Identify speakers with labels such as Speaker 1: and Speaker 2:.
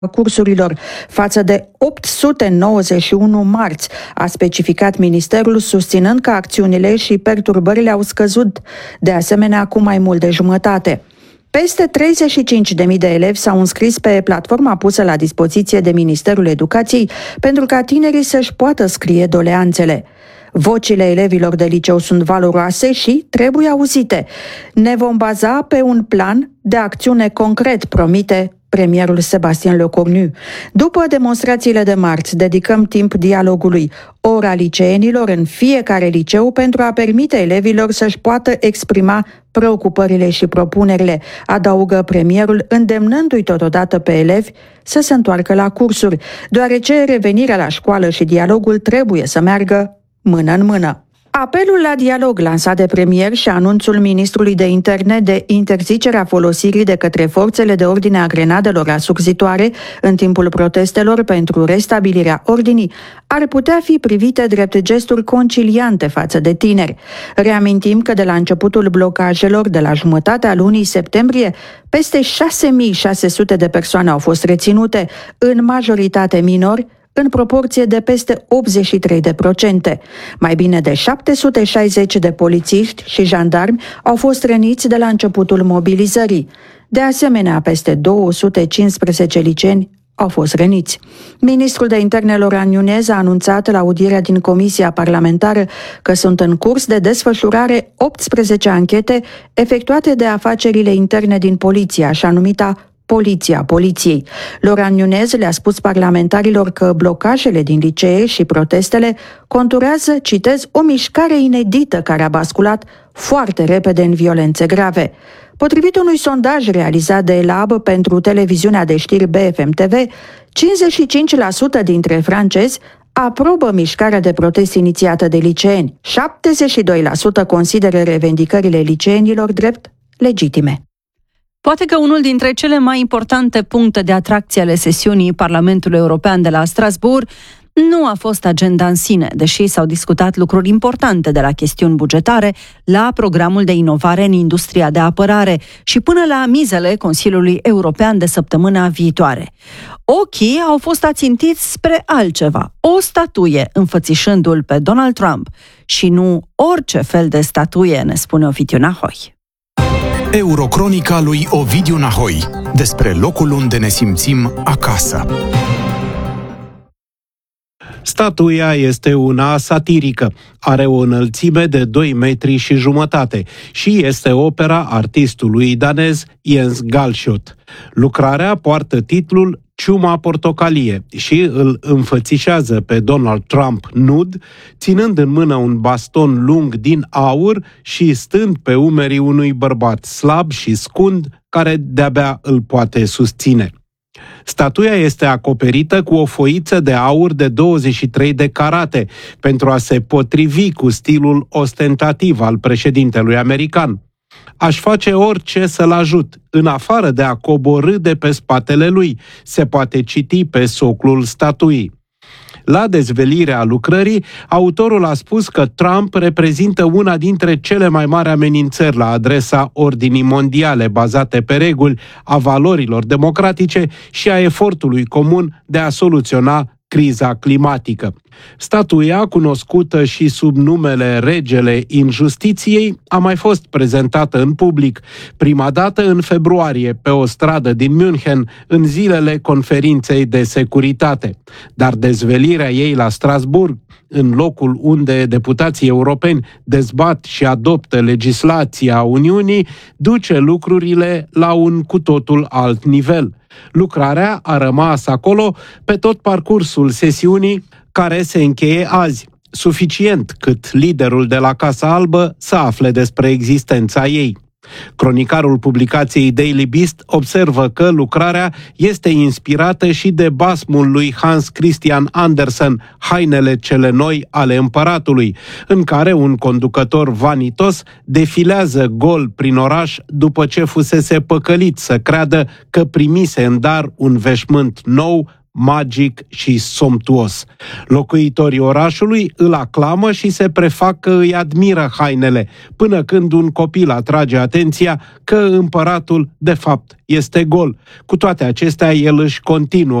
Speaker 1: cursurilor față de 891 marți, a specificat ministerul, susținând că acțiunile și perturbările au scăzut, de asemenea cu mai mult de jumătate. Peste 35.000 de elevi s-au înscris pe platforma pusă la dispoziție de Ministerul Educației pentru ca tinerii să-și poată scrie doleanțele. Vocile elevilor de liceu sunt valoroase și trebuie auzite. Ne vom baza pe un plan de acțiune concret, promite premierul Sébastien Lecornu. După demonstrațiile de marți, dedicăm timp dialogului, ora liceenilor în fiecare liceu pentru a permite elevilor să-și poată exprima preocupările și propunerile, adaugă premierul, îndemnându-i totodată pe elevi să se întoarcă la cursuri, deoarece revenirea la școală și dialogul trebuie să meargă mână în mână. Apelul la dialog lansat de premier și anunțul ministrului de interne de interzicerea folosirii de către forțele de ordine a grenadelor asurzitoare în timpul protestelor pentru restabilirea ordinii ar putea fi privite drept gesturi conciliante față de tineri. Reamintim că de la începutul blocajelor, de la jumătatea lunii septembrie, peste 6.600 de persoane au fost reținute, în majoritate minori, în proporție de peste 83%. Mai bine de 760 de polițiști și jandarmi au fost răniți de la începutul mobilizării. De asemenea, peste 215 liceeni au fost răniți. Ministrul de Interne Laurent Nunez a anunțat la audierea din Comisia Parlamentară că sunt în curs de desfășurare 18 anchete efectuate de afacerile interne din poliție, așa numita Poliția Poliției. Laurent Nunez le-a spus parlamentarilor că blocajele din licee și protestele conturează, citez, o mișcare inedită care a basculat foarte repede în violențe grave. Potrivit unui sondaj realizat de ELAB pentru televiziunea de știri BFM TV, 55% dintre francezi aprobă mișcarea de protest inițiată de liceeni. 72% consideră revendicările liceenilor drept legitime.
Speaker 2: Poate că unul dintre cele mai importante puncte de atracție ale sesiunii Parlamentului European de la Strasbourg nu a fost agenda în sine, deși s-au discutat lucruri importante de la chestiuni bugetare la programul de inovare în industria de apărare și până la mizele Consiliului European de săptămâna viitoare. Ochii au fost ațintiți spre altceva, o statuie înfățișându-l pe Donald Trump și nu orice fel de statuie, ne spune Ovidiu Nahoi.
Speaker 3: Eurocronica lui Ovidiu Nahoi, despre locul unde ne simțim acasă.
Speaker 4: Statuia este una satirică, are o înălțime de 2,5 metri și este opera artistului danez Jens Galschiot. Lucrarea poartă titlul Ciuma portocalie și îl înfățișează pe Donald Trump nud, ținând în mână un baston lung din aur și stând pe umerii unui bărbat slab și scund care de-abia îl poate susține. Statuia este acoperită cu o foiță de aur de 23 de carate pentru a se potrivi cu stilul ostentativ al președintelui american. Aș face orice să-l ajut, în afară de a coborî de pe spatele lui, se poate citi pe soclul statuii. La dezvelirea lucrării, autorul a spus că Trump reprezintă una dintre cele mai mari amenințări la adresa ordinii mondiale bazate pe reguli, a valorilor democratice și a efortului comun de a soluționa criza climatică. Statuia, cunoscută și sub numele Regele Injustiției, a mai fost prezentată în public, prima dată în februarie, pe o stradă din München, în zilele conferinței de securitate. Dar dezvelirea ei la Strasbourg, în locul unde deputații europeni dezbat și adoptă legislația Uniunii, duce lucrurile la un cu totul alt nivel. Lucrarea a rămas acolo pe tot parcursul sesiunii, care se încheie azi, suficient cât liderul de la Casa Albă să afle despre existența ei. Cronicarul publicației Daily Beast observă că lucrarea este inspirată și de basmul lui Hans Christian Andersen, Hainele cele noi ale împăratului, în care un conducător vanitos defilează gol prin oraș după ce fusese păcălit să creadă că primise în dar un veșmânt nou, magic și somptuos. Locuitorii orașului îl aclamă și se prefac că îi admiră hainele, până când un copil atrage atenția că împăratul, de fapt, este gol. Cu toate acestea, el își continuă